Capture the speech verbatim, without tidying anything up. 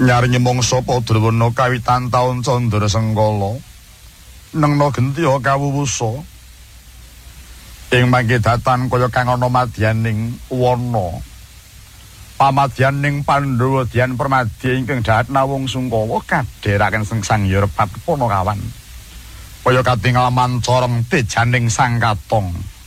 Nyaringi mangsa Padrawena kawitan taun Candra Sengkala nengna gentiya kawuwusa ing mangkedatan kaya kang ana madyaning wana pamadyaning Pandhawa Dyan Permadi ingkang dahat nawung Sungkawa kadheraken sengsang Yerepat Panakawan kaya katingal mancorong tejaning sang katong